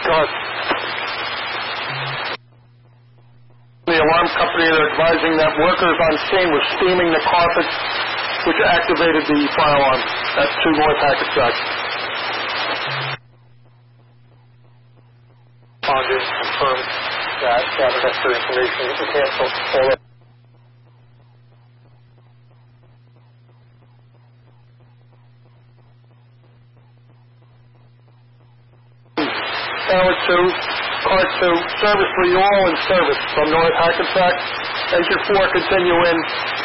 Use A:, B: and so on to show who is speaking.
A: Go ahead. The alarm company are advising that workers on scene were steaming the carpets, which activated the fire alarm at 2 North Hackensack.
B: Responded and confirmed that gathered necessary information to cancel all that.
A: Tower 2, Car 2, service for you all in service from North Hackensack. Engine 4, continue in.